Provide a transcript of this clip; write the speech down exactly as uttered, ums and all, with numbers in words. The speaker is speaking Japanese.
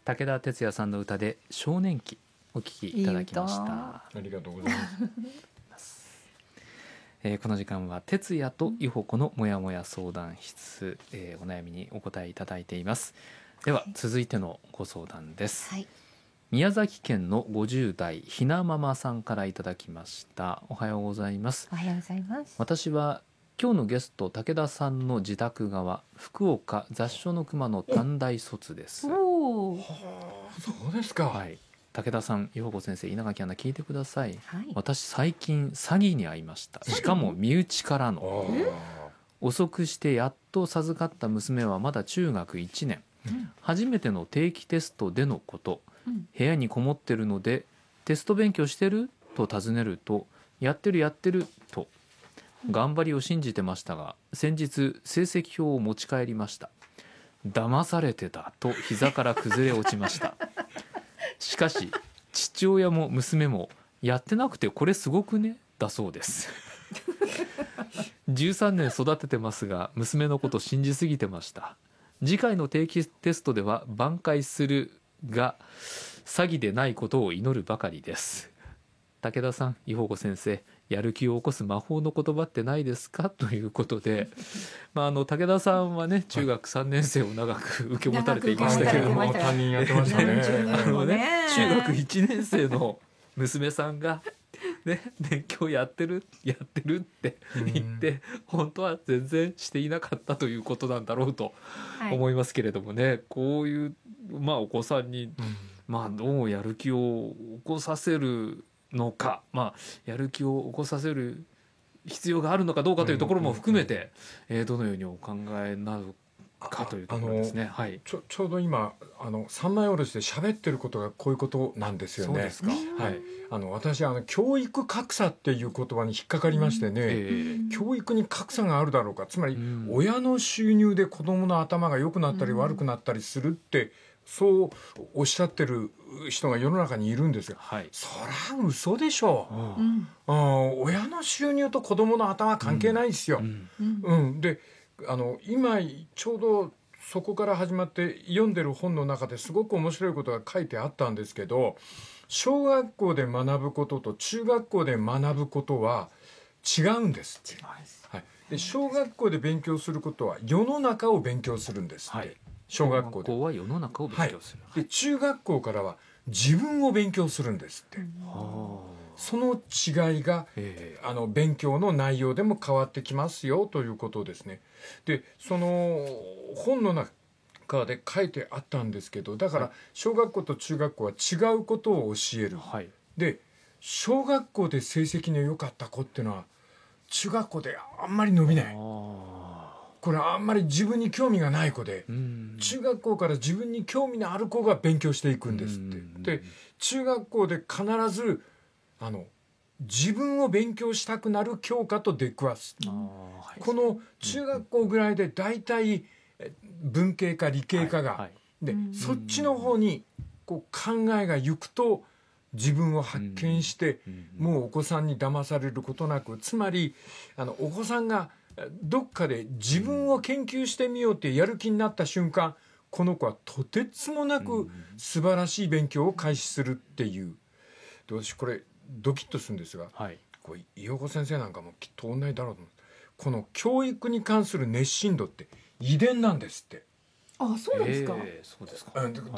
武田鉄矢さんの歌で少年期お聴きいただきました。 ありがとうございます、 えー、この時間は鉄矢といほこのもやもや相談室、えー、お悩みにお答えいただいています。では続いてのご相談です、はい、宮崎県のごじゅう代ひなママさんからいただきました。おはようございます。 おはようございます。 私は今日のゲスト武田さんの自宅側福岡雑所の熊の短大卒です。 おー、はあ、そうですか。 はい、武田さん、いほこ先生、稲垣アナ聞いてください、 はい、 私最近詐欺に遭いました。しかも身内からの。遅くしてやっと授かった娘はまだ中学いちねん、うん、初めての定期テストでのこと、うん、部屋にこもってるのでテスト勉強してると尋ねるとやってるやってると頑張りを信じてましたが、先日成績表を持ち帰りました。騙されてたと膝から崩れ落ちましたしかし父親も娘もやってなくてこれすごくねだそうですじゅうさんねん育ててますが娘のこと信じすぎてました。次回の定期テストでは挽回するが詐欺でないことを祈るばかりです。武田さん、いほこ先生、やる気を起こす魔法の言葉ってないですかということで、まあ、あの武田さんはね中学さんねん生を長く受け持たれていましたけれども、 担任やってましたねあのね中学いちねん生の娘さんがね、勉強やってるやってるって言って本当は全然していなかったということなんだろうと思いますけれどもね、はい、こういう、まあ、お子さんに、まあ、どうやる気を起こさせるのか、まあ、やる気を起こさせる必要があるのかどうかというところも含めて、えー、どのようにお考えになるかというところですね。はい、 ちょ、ちょうど今あの三枚おろしで喋ってることがこういうことなんですよね。 そうですか。 はい、あの私あの教育格差っていう言葉に引っかかりましてね、えー、教育に格差があるだろうか、つまり親の収入で子どもの頭が良くなったり悪くなったりするってそうおっしゃってる人が世の中にいるんですが、はい、そりゃ嘘でしょう、うんうん、親の収入と子どもの頭は関係ないですよ、うんうんうん、であの今ちょうどそこから始まって読んでる本の中ですごく面白いことが書いてあったんですけど、小学校で学ぶことと中学校で学ぶことは違うんですって、はい、で小学校で勉強することは世の中を勉強するんですって、はい、小学校で小学校は世の中を勉強する、 はい、で中学校からは自分を勉強するんですって、うん、その違いがあの勉強の内容でも変わってきますよということですね。でその本の中で書いてあったんですけど、だから小学校と中学校は違うことを教える、はい、で小学校で成績の良かった子っていうのは中学校であんまり伸びない、これあんまり自分に興味がない子で、中学校から自分に興味のある子が勉強していくんですって。で中学校で必ずあの自分を勉強したくなる教科と出くわす、はい、この中学校ぐらいで大体文系か理系かが、はいはい、でそっちの方にこう考えが行くと自分を発見して、もうお子さんに騙されることなく、つまりあのお子さんがどっかで自分を研究してみようってやる気になった瞬間、この子はとてつもなく素晴らしい勉強を開始するっていう。私これドキッとするんですが、はい、こう伊保子先生なんかもきっと同じだろうと思う。この教育に関する熱心度って遺伝なんですって。 あ、そうなんですか。 えー、そうですか。